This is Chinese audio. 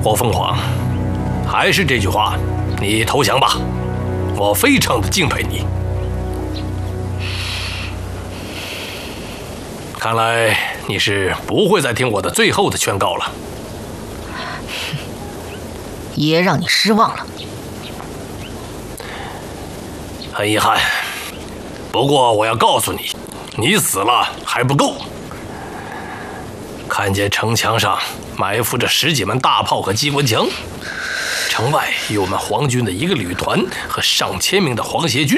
宝凤凰，还是这句话，你投降吧，我非常的敬佩你。看来你是不会再听我的最后的劝告了。 爷让你失望了。 很遗憾，不过我要告诉你，你死了还不够。看见城墙上埋伏着10几门大炮和机关枪，城外有我们皇军的一个旅团和上千名的皇协军。